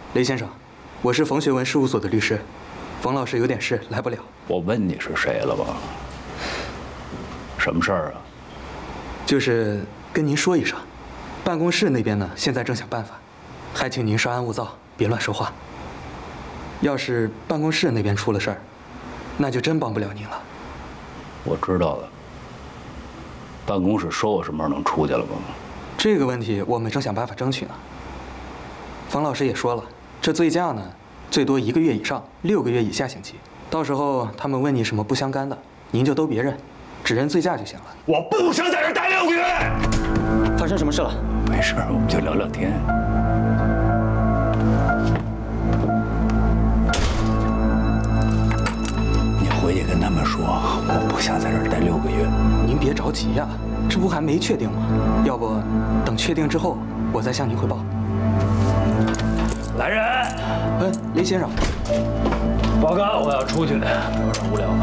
雷先生，我是冯学文事务所的律师，冯老师有点事来不了。 我问你是谁了吧？什么事儿啊？ 就是跟您说一声，办公室那边呢现在正想办法，还请您稍安勿躁，别乱说话。要是办公室那边出了事儿，那就真帮不了您了。 我知道了。办公室说我什么时候能出去了吧？ 这个问题我们正想办法争取呢。冯老师也说了，这醉驾呢，最多1个月以上，6个月以下刑期。到时候他们问你什么不相干的，您就都别认，只认醉驾就行了。 我不想在这待6个月。 发生什么事了？ 没事，我们就聊聊天。你回去跟他们说，我不想在这儿待6个月。 您别着急呀，这不还没确定吗？要不等确定之后，我再向您汇报。 来人！ 雷先生。 报告，我要出去，有点无聊。